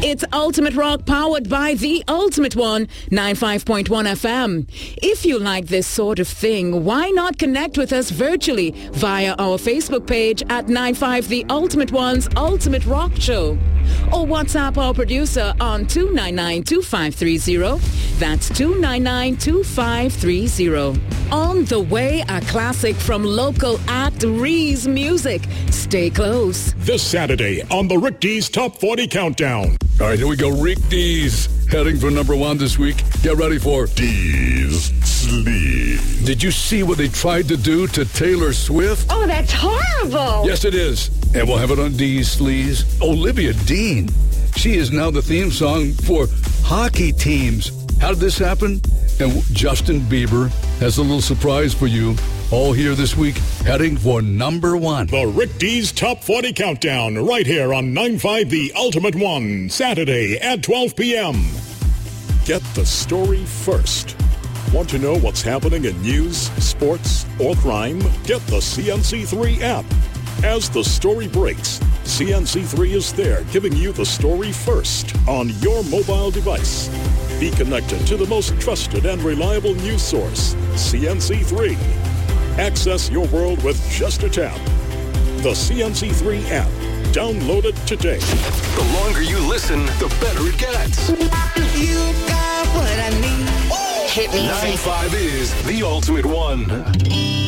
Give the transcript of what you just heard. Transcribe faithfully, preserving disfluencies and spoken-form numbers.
It's Ultimate Rock powered by the Ultimate One, ninety-five point one F M. If you like this sort of thing, why not connect with us virtually via our Facebook page at ninety-five The Ultimate One's Ultimate Rock Show. Or WhatsApp our producer on two nine nine, two five three zero. That's two nine nine, two five three zero. On the way, a classic from local act Ree's Music. Stay close. This Saturday on the Rick D's Top forty Countdown. All right, here we go. Rick D's heading for number one this week. Get ready for D's Sleeve. Did you see what they tried to do to Taylor Swift? Oh, that's horrible. Yes, it is. And we'll have it on D's Sleeves. Olivia Dean. She is now the theme song for hockey teams. How did this happen? And Justin Bieber has a little surprise for you. All here this week, heading for number one. The Rick D's Top forty Countdown, right here on ninety-five The Ultimate One, Saturday at twelve p.m. Get the story first. Want to know what's happening in news, sports, or crime? Get the C N C three app. As the story breaks, C N C three is there giving you the story first on your mobile device. Be connected to the most trusted and reliable news source, C N C three. Access your world with just a tap. The C N C three app. Download it today. The longer you listen, the better it gets. You got what I need. Hit me. ninety-five is the Ultimate One.